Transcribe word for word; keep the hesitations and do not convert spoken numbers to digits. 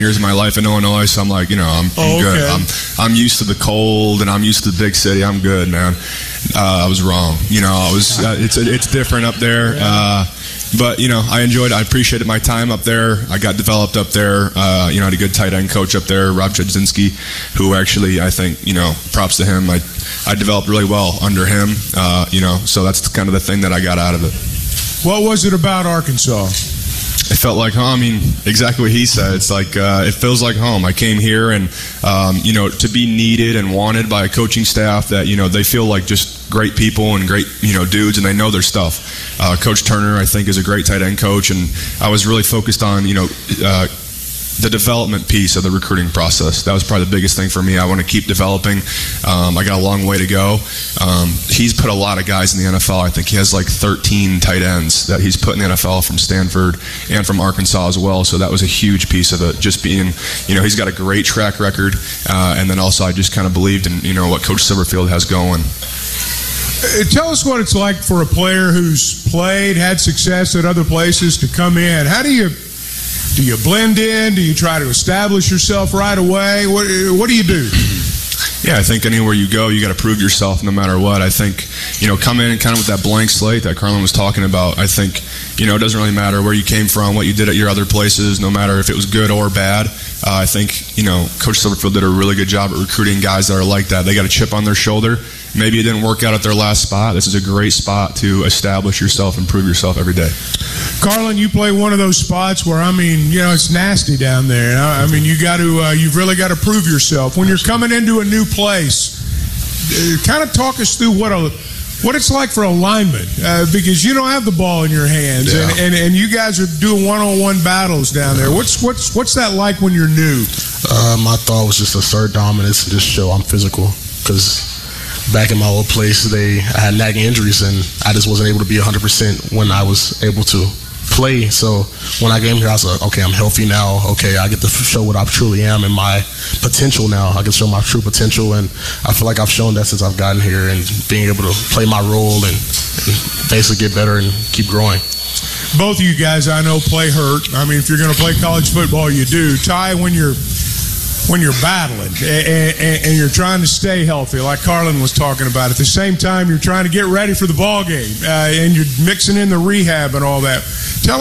years of my life in Illinois, so I'm like, you know, I'm, I'm oh, good. okay. I'm I'm used to the cold, and I'm used to the big city. I'm good, man. Uh, I was wrong. You know, I was. Uh, it's it's different up there. Uh, But, you know, I enjoyed it. I appreciated my time up there. I got developed up there. Uh, you know, I had a good tight end coach up there, Rob Chudzinski, who actually, I think, you know, props to him. I, I developed really well under him, uh, you know, so that's kind of the thing that I got out of it. What was it about Arkansas? It felt like home. I mean, exactly what he said. It's like, uh, it feels like home. I came here and, um, you know, to be needed and wanted by a coaching staff that, you know, they feel like just great people and great, you know, dudes, and they know their stuff. Uh, Coach Turner, I think, is a great tight end coach, and I was really focused on, you know, uh, the development piece of the recruiting process. That was probably the biggest thing for me. I want to keep developing. Um, I got a long way to go. Um, he's put a lot of guys in the N F L. I think he has like thirteen tight ends that he's put in the N F L from Stanford and from Arkansas as well. So that was a huge piece of it. Just being, you know, he's got a great track record. Uh, and then also I just kind of believed in, you know, what Coach Silverfield has going. Uh, tell us what it's like for a player who's played, had success at other places to come in. How do you do you blend in? Do you try to establish yourself right away? What what do you do? Yeah, I think anywhere you go, you got to prove yourself no matter what. I think, you know, come in kind of with that blank slate that Carlin was talking about. I think, you know, it doesn't really matter where you came from, what you did at your other places, no matter if it was good or bad. Uh, I think, you know, Coach Silverfield did a really good job at recruiting guys that are like that. They got a chip on their shoulder. Maybe it didn't work out at their last spot. This is a great spot to establish yourself and prove yourself every day. Carlin, you play one of those spots where, I mean, you know, it's nasty down there. I mean, you got to, uh, you've really got to prove yourself. When you're coming into a new place, uh, kind of talk us through what a, what it's like for a lineman, uh, because you don't have the ball in your hands, Yeah. and, and, and you guys are doing one-on-one battles down there. What's what's what's that like when you're new? Uh, my thought was just assert dominance and just show I'm physical, because back in my old place, they I had nagging injuries, and I just wasn't able to be one hundred percent when I was able to play. So when I came here, I was like, okay, I'm healthy now. Okay, I get to show what I truly am and my potential now. I can show my true potential, and I feel like I've shown that since I've gotten here, and being able to play my role and, and basically get better and keep growing. Both of you guys, I know, play hurt. I mean, if you're going to play college football, you do. Ty, when you're when you're battling and, and, and you're trying to stay healthy, like Carlin was talking about, at the same time you're trying to get ready for the ball game, uh, and you're mixing in the rehab and all that. Tell